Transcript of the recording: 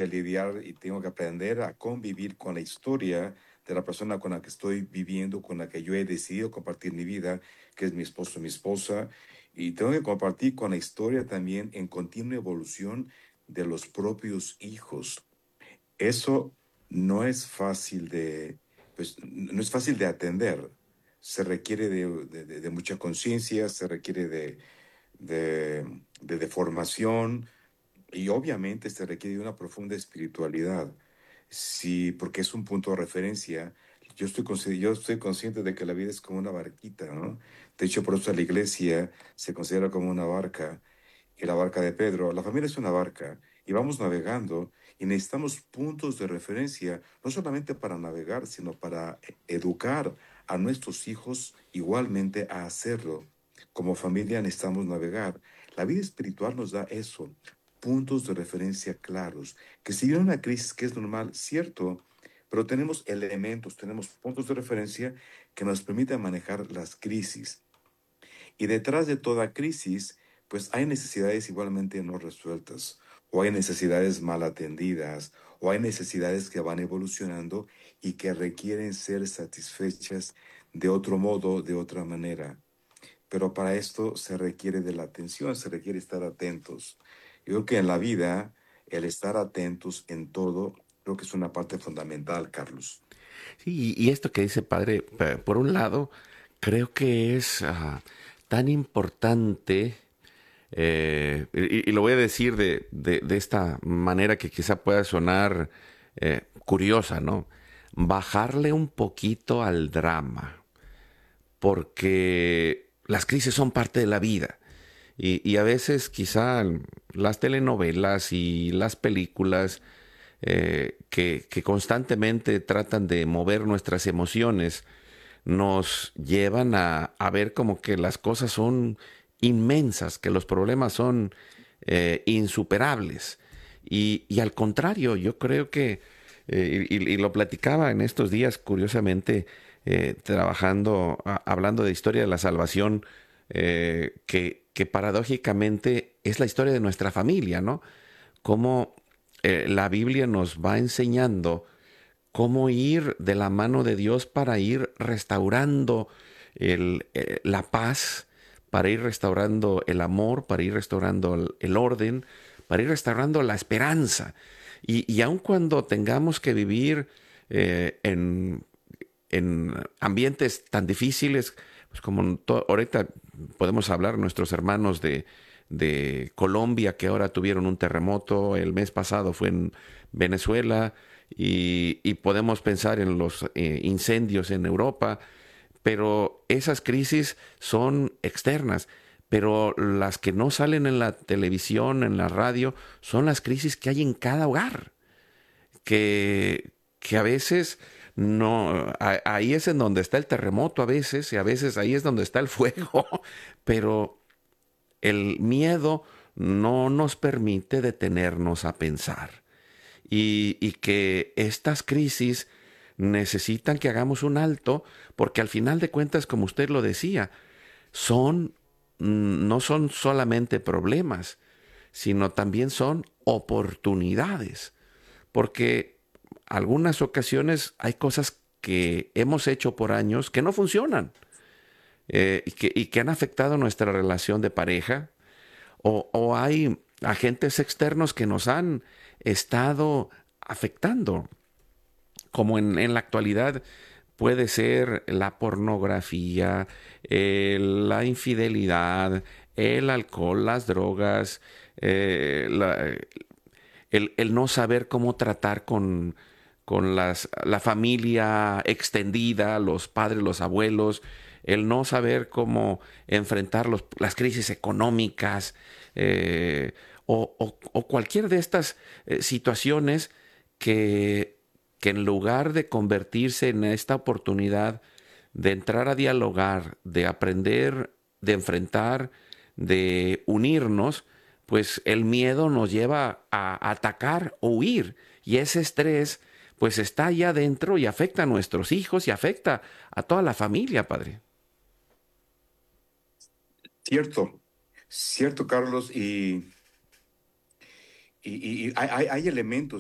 que lidiar y tengo que aprender a convivir con la historia de la persona con la que estoy viviendo, con la que yo he decidido compartir mi vida, que es mi esposo, mi esposa, y tengo que compartir con la historia también en continua evolución de los propios hijos. Eso no es fácil no es fácil de atender. Se requiere de mucha conciencia, se requiere de formación y obviamente se requiere de una profunda espiritualidad. Sí, porque es un punto de referencia. Yo estoy consciente de que la vida es como una barquita, ¿no? De hecho, por eso la iglesia se considera como una barca y la barca de Pedro. La familia es una barca y vamos navegando y necesitamos puntos de referencia, no solamente para navegar, sino para educar a nuestros hijos igualmente a hacerlo. Como familia necesitamos navegar. La vida espiritual nos da eso, puntos de referencia claros, que si viene una crisis que es normal, cierto, pero tenemos elementos, tenemos puntos de referencia que nos permiten manejar las crisis. Y detrás de toda crisis, pues hay necesidades igualmente no resueltas, o hay necesidades mal atendidas, o hay necesidades que van evolucionando y que requieren ser satisfechas de otro modo, de otra manera. Pero para esto se requiere de la atención, se requiere estar atentos. Yo creo que en la vida, el estar atentos en todo, creo que es una parte fundamental, Carlos. Sí, y esto que dice padre, por un lado, creo que es tan importante, y lo voy a decir de esta manera que quizá pueda sonar curiosa, ¿no? Bajarle un poquito al drama, porque las crisis son parte de la vida. Y a veces quizá las telenovelas y las películas que constantemente tratan de mover nuestras emociones nos llevan a ver como que las cosas son inmensas, que los problemas son insuperables. Y al contrario, yo creo que, y lo platicaba en estos días, curiosamente, trabajando, hablando de historia de la salvación, que paradójicamente es la historia de nuestra familia, ¿no? Cómo la Biblia nos va enseñando cómo ir de la mano de Dios para ir restaurando la paz, para ir restaurando el amor, para ir restaurando el orden, para ir restaurando la esperanza. Y aun cuando tengamos que vivir en ambientes tan difíciles, pues como ahorita podemos hablar nuestros hermanos de Colombia que ahora tuvieron un terremoto, el mes pasado fue en Venezuela y podemos pensar en los incendios en Europa, pero esas crisis son externas. Pero las que no salen en la televisión, en la radio, son las crisis que hay en cada hogar que a veces no, ahí es en donde está el terremoto a veces, y a veces ahí es donde está el fuego, pero el miedo no nos permite detenernos a pensar. Y que estas crisis necesitan que hagamos un alto, porque al final de cuentas, como usted lo decía, son, no son solamente problemas, sino también son oportunidades. Porque algunas ocasiones hay cosas que hemos hecho por años que no funcionan y que han afectado nuestra relación de pareja o hay agentes externos que nos han estado afectando, como en la actualidad puede ser la pornografía, la infidelidad, el alcohol, las drogas, el no saber cómo tratar con la familia extendida, los padres, los abuelos, el no saber cómo enfrentar las crisis económicas o cualquier de estas situaciones que, que en lugar de convertirse en esta oportunidad de entrar a dialogar, de aprender, de enfrentar, de unirnos, pues el miedo nos lleva a atacar o huir. Y ese estrés, pues está allá adentro y afecta a nuestros hijos y afecta a toda la familia, padre. Cierto, cierto, Carlos, y hay elementos